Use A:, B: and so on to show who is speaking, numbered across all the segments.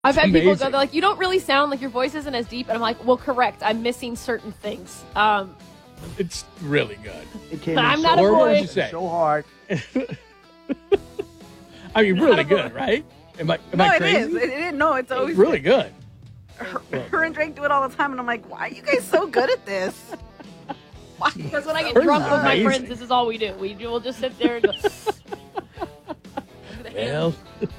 A: I've had people go, they're like, you don't really sound like your voice isn't as deep. And I'm like, well, correct. I'm missing certain things.
B: It's really good.
C: It came
A: I'm
C: in
A: not
C: so,
A: a boy.
B: What would you say?
C: so hard.
B: I mean, really good, right? Am I crazy?
D: It is. No, it's always
B: Really good.
D: Her and Drake do it all the time, and I'm like, why are you guys so good at this?
A: Because when I get
B: Hers
A: drunk
B: is
A: with my
B: amazing.
A: friends, this is all we do. We'll just sit there and go.
B: Well,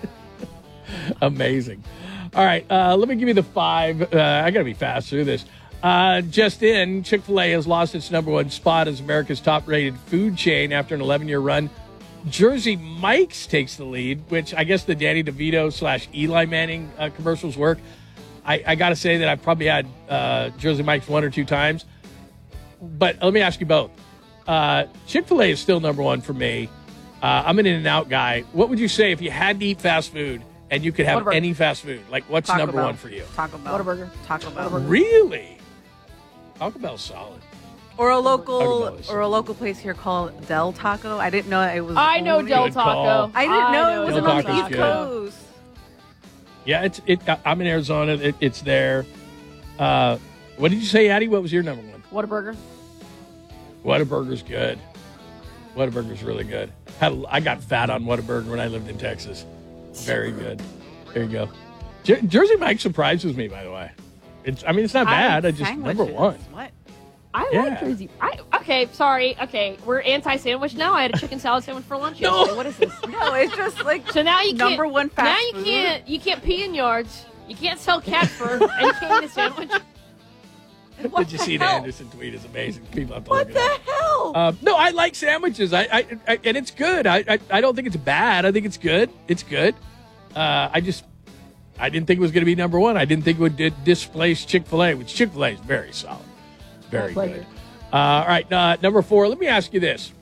B: amazing. All right, let me give you the 5. I got to be fast through this. Just in, Chick-fil-A has lost its #1 spot as America's top-rated food chain after an 11-year run. Jersey Mike's takes the lead, which I guess the Danny DeVito / Eli Manning commercials work. I got to say that I've probably had Jersey Mike's 1 or 2 times. But let me ask you both. Chick-fil-A is still #1 for me. I'm an In-N-Out guy. What would you say if you had to eat fast food and you could have
A: Whataburger.
B: any fast food? Like, what's
D: Taco
B: #1
D: Bell.
B: for you?
D: Taco Bell.
A: Whataburger.
D: Taco Bell.
B: Really? Taco Bell's solid.
D: Or a
B: Taco
D: local
B: Bell is
D: local place here called Del Taco. I didn't know it was.
A: I know
D: only-
A: Del
B: Good call.
A: Taco.
D: I didn't know it
B: Del
D: wasn't on the
B: Taco's
D: East
B: good.
D: Coast.
B: Yeah, I'm in Arizona. It's there. What did you say, Addie? What was your #1?
A: Whataburger.
B: Whataburger's good. Whataburger's really good. I got fat on Whataburger when I lived in Texas. Very good. There you go. Jersey Mike surprises me, by the way. It's not bad. I just
D: Sandwiches.
B: #1.
D: What?
A: I
B: Yeah.
A: like Jersey. Okay, sorry. Okay, we're anti-sandwich now. I had a chicken salad sandwich for lunch
B: No.
A: yesterday. What is this?
D: No, it's just like
A: So now you can't.
D: #1 fast
A: Now you
D: food.
A: You can't pee in yards. You can't sell cat fur, and you can't eat a sandwich. What
B: Did you
A: the
B: see the
A: hell?
B: Anderson tweet? Is amazing. People have to
A: What
B: look it up.
A: the hell?
B: No, I like sandwiches. I and it's good. I don't think it's bad. I think it's good. It's good. I didn't think it was going to be #1. I didn't think it would displace Chick-fil-A, which Chick-fil-A is very solid. Very
A: pleasure.
B: good. All right, #4. Let me ask you this.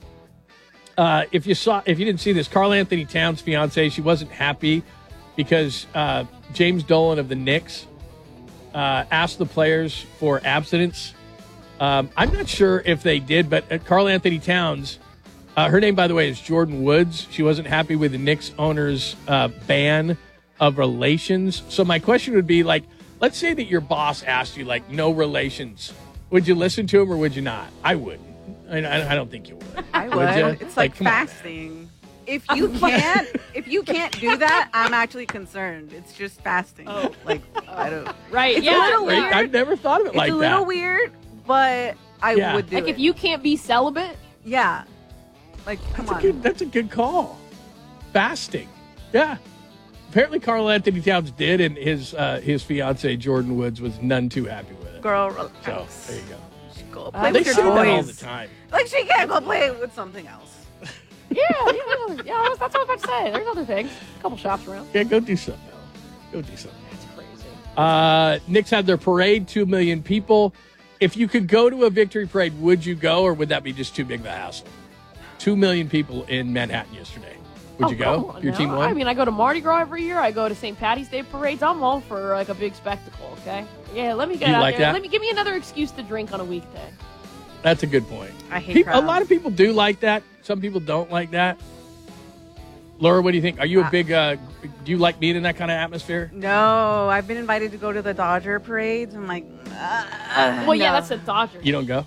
B: If you didn't see this, Karl Anthony Towns' fiance, she wasn't happy because James Dolan of the Knicks asked the players for abstinence. I'm not sure if they did, but Karl Anthony Towns, her name, by the way, is Jordan Woods. She wasn't happy with the Knicks owner's ban of relations. So my question would be, like, let's say that your boss asked you, like, no relations. Would you listen to him or would you not? I wouldn't. I don't think you would.
D: I
B: Would
D: would.
B: ya?
D: It's like
B: come on, man.
D: fasting. If you can't do that, I'm actually concerned. It's just fasting.
A: Oh.
D: Like I don't.
A: Right?
D: It's
A: yeah.
D: a little
B: Right?
D: weird.
B: I've never thought of it
D: It's
B: like
D: a
B: that.
D: little weird, but I
B: Yeah.
D: would do
A: Like
D: it.
A: if you can't be celibate,
D: yeah. Like come on.
B: That's a good call. Fasting. Yeah. Apparently Karl Anthony Towns did, and his fiance Jordan Woods was none too happy with it.
D: Girl,
B: So
D: relax.
B: there you go.
D: Go play
B: They
D: with your
B: say that all the
D: toys.
B: time.
D: Like she can't go play with something else.
A: yeah. That's what I was about to say. There's other things. A couple shops around.
B: Yeah, go do something else. Go do something.
A: That's crazy.
B: Knicks had their parade, 2 million people. If you could go to a victory parade, would you go, or would that be just too big of a hassle? 2 million people in Manhattan yesterday. Would you
A: come
B: go?
A: on
B: If your
A: now.
B: team won?
A: I mean, I go to Mardi Gras every year. I go to St. Patty's Day parades. I'm all for like a big spectacle. Okay. Yeah. Let me get
B: You
A: out
B: like
A: there.
B: that?
A: Give me another excuse to drink on a weekday.
B: That's a good point.
D: I hate
B: A
D: crowds.
B: lot of people do like that. Some people don't like that. Laura, what do you think? Are you a big, do you like being in that kind of atmosphere?
D: No, I've been invited to go to the Dodger parades. I'm like,
A: Well, yeah,
D: no.
A: that's the Dodgers.
B: You don't go?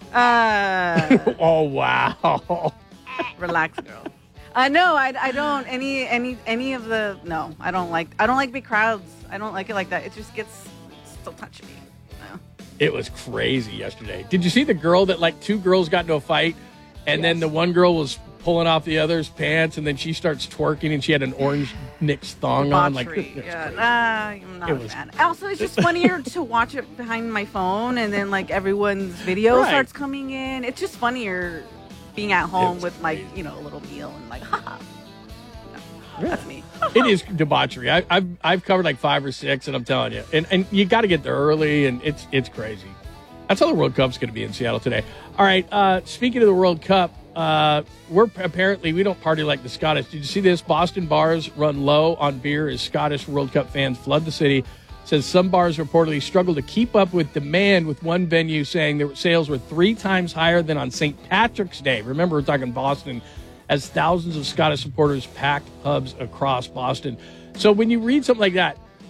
D: Uh,
B: Oh, wow.
D: relax, girl. No, I don't. Any of the no, I don't like big crowds. I don't like it like that. It just gets so touchy. No.
B: It was crazy yesterday. Did you see the girl that, like, 2 girls got into a fight, and then
A: Yes.
B: the one girl was pulling off the other's pants, and then she starts twerking, and she had an orange Knicks thong on? Like,
D: Debauchery.
B: it's
D: Yeah,
B: crazy.
D: I'm not
B: It
D: a
B: was-
D: fan. Also, it's just funnier to watch it behind my phone, and then like everyone's video
B: Right.
D: starts coming in. It's just funnier being at home
B: was
D: with my
B: crazy.
D: a little meal and like, haha. No,
B: Yeah.
D: that's me.
B: It is debauchery. I've covered like 5 or 6, and I'm telling you, and you got to get there early, and it's crazy. That's how the World Cup's going to be in Seattle today. All right. Speaking of the World Cup, we don't party like the Scottish. Did you see this? Boston bars run low on beer as Scottish World Cup fans flood the city. Says some bars reportedly struggle to keep up with demand, with one venue saying their sales were 3 times higher than on St. Patrick's Day. Remember, we're talking Boston, as thousands of Scottish supporters packed pubs across Boston. So when you read something like that,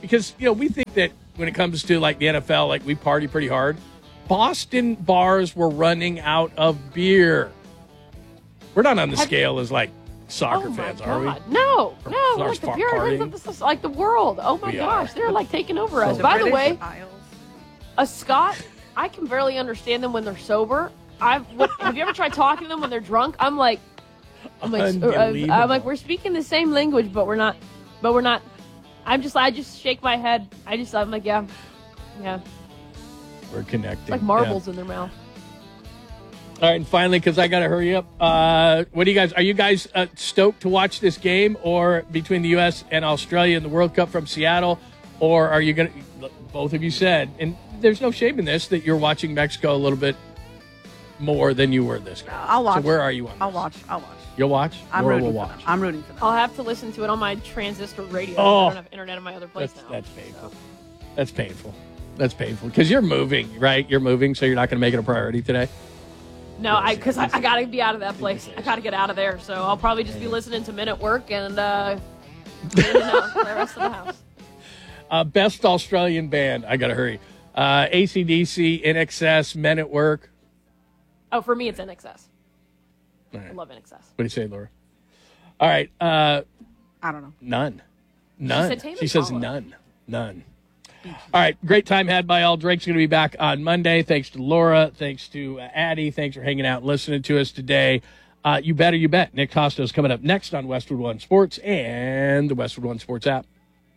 B: because, we think that when it comes to like the NFL, like we party pretty hard. Boston bars were running out of beer. We're not on the scale as like soccer fans, are we?
A: No.
B: Or
A: Like the beer, this is like the world. Oh my gosh, they're like taking over us.
D: The
A: By the
D: British
A: way,
D: Isles.
A: a Scot, I can barely understand them when they're sober. Have you ever tried talking to them when they're drunk? I'm like, we're speaking the same language, but we're not. I just shake my head. I'm like, yeah.
B: We're connecting.
A: It's like marbles in their mouth.
B: All right, and finally, because I got to hurry up, are you guys stoked to watch this game, or between the U.S. and Australia in the World Cup from Seattle, or are you going to, both of you said, and there's no shame in this, that you're watching Mexico a little bit more than you were this game.
D: I'll watch.
B: So where are you on this?
D: I'll watch.
B: You'll watch?
D: I'm
B: Laura
D: rooting
B: will
D: for
B: watch.
D: them. I'm rooting for them.
A: I'll have to listen to it on my transistor radio.
B: Oh.
A: I don't have internet in my other place now.
B: That's painful. That's painful. That's painful. Because you're moving, right? You're moving, so you're not going to make it a priority today?
A: No, because I got to be out of that place. I got to get out of there. So I'll probably just be listening to Men at Work and get in and out for the rest of the house.
B: Best Australian band. I got to hurry. AC/DC, NXS, Men at Work.
A: Oh, for me, it's NXS.
B: Right.
A: I love NXS.
B: What do you say, Laura? All right.
D: I don't know.
B: None. She says none. All right. Great time had by all. Drake's going to be back on Monday. Thanks to Laura. Thanks to Addie. Thanks for hanging out and listening to us today. You bet. Nick Costa's coming up next on Westwood One Sports and the Westwood One Sports app.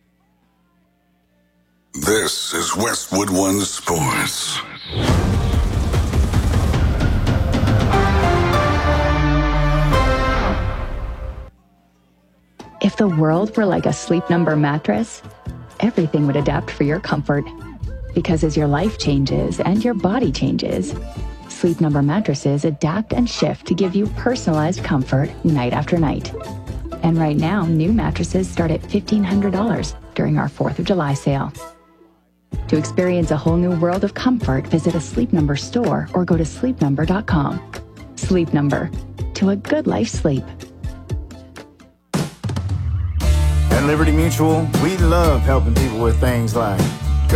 C: This is Westwood One Sports.
E: If the world were like a Sleep Number mattress, everything would adapt for your comfort. Because as your life changes and your body changes, Sleep Number mattresses adapt and shift to give you personalized comfort night after night. And right now, new mattresses start at $1,500 during our 4th of July sale. To experience a whole new world of comfort, visit a Sleep Number store or go to sleepnumber.com. Sleep Number. To a good life sleep.
F: At Liberty Mutual, we love helping people with things like